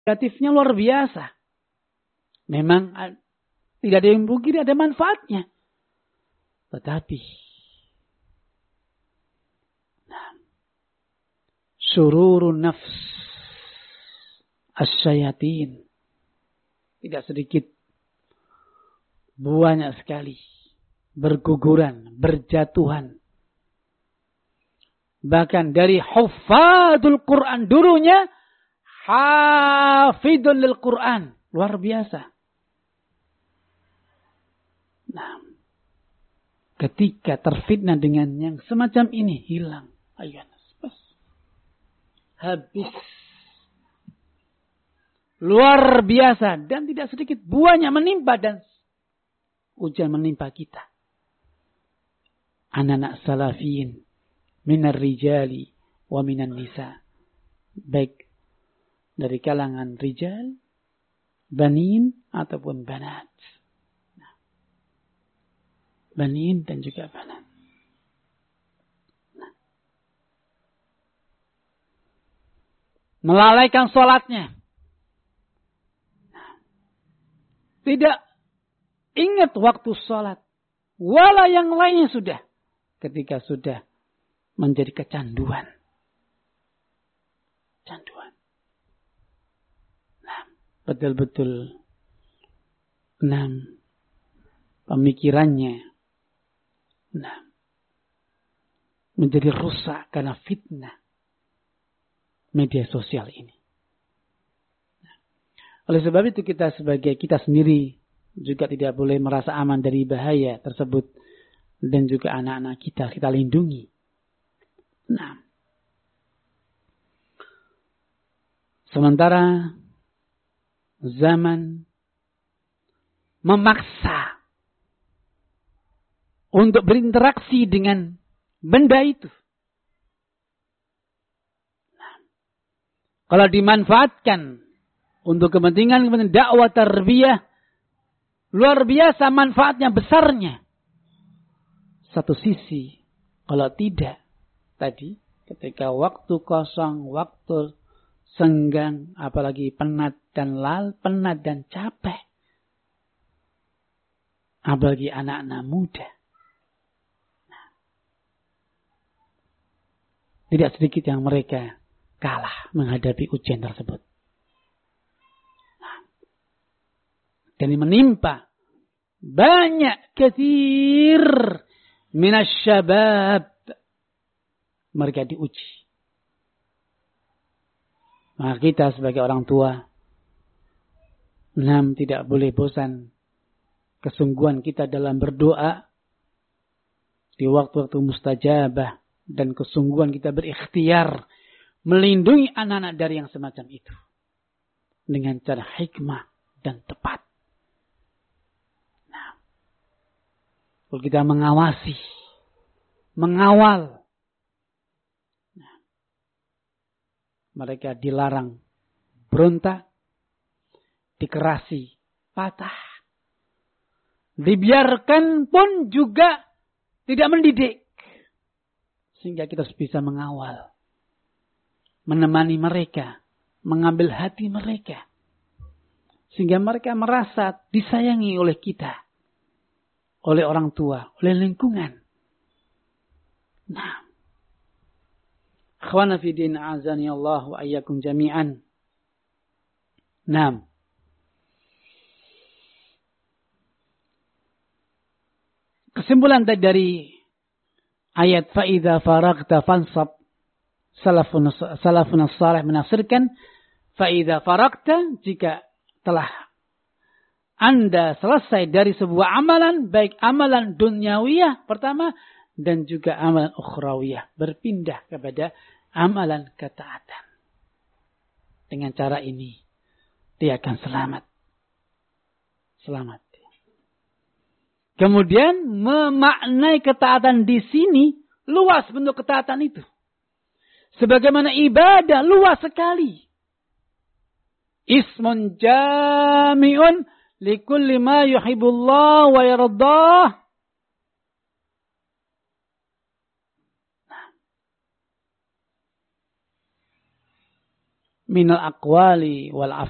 negatifnya luar biasa. Memang tidak ada yang mungkin ada manfaatnya. Tetapi syururun nafs asyayatin, tidak sedikit, banyak sekali berguguran, berjatuhan. Bahkan dari hufadul Quran, dulunya hafidul lil Quran, luar biasa. Nah, ketika terfitnah dengan yang semacam ini, hilang. Ayo, habis. Luar biasa. Dan tidak sedikit buahnya menimpa dan ujian menimpa kita. Anak-anak salafiyin minar rijali wa minan nisa. Baik dari kalangan rijal, banin ataupun banat. Banin dan juga banat. Melalaikan sholatnya. Tidak ingat waktu sholat. Wala yang lainnya sudah. Ketika sudah menjadi kecanduan. Canduan. Nah, betul-betul. Nah, pemikirannya. Nah, menjadi rusak karena fitnah media sosial ini. Nah, oleh sebab itu kita sendiri juga tidak boleh merasa aman dari bahaya tersebut. Dan juga anak-anak kita lindungi. Nah, sementara zaman memaksa untuk berinteraksi dengan benda itu. Nah, kalau dimanfaatkan untuk kepentingan dakwah tarbiyah, luar biasa manfaatnya, besarnya. Satu sisi, kalau tidak, tadi ketika waktu kosong, waktu senggang, apalagi penat dan capek, apalagi anak-anak muda. Nah, tidak sedikit yang mereka kalah menghadapi ujian tersebut. Nah, dan menimpa banyak katsir minasyabab, mereka diuji. Maka kita sebagai orang tua, tidak boleh bosan kesungguhan kita dalam berdoa di waktu-waktu mustajabah, dan kesungguhan kita berikhtiar melindungi anak-anak dari yang semacam itu dengan cara hikmah dan tepat. Kalau kita mengawal, mereka dilarang berontak, dikerasi, patah. Dibiarkan pun juga tidak mendidik. Sehingga kita bisa mengawal, menemani mereka, mengambil hati mereka. Sehingga mereka merasa disayangi oleh kita. Oleh orang tua, oleh lingkungan. Nah, akhwana fi din azani Allah wa ayyakum jami'an. Nah, kesimpulan dari ayat fa idza faragta fansab, salafun salih menafsirkan fa idza faragta, jika telah Anda selesai dari sebuah amalan, baik amalan dunyawiyah pertama, dan juga amalan ukhrawiyah. Berpindah kepada amalan ketaatan. Dengan cara ini, dia akan selamat. Selamat. Kemudian, memaknai ketaatan di sini, luas bentuk ketaatan itu. Sebagaimana ibadah, luas sekali. Ismun jami'un likulli ma yuhibbullah wa yardah. Minal aqwali wal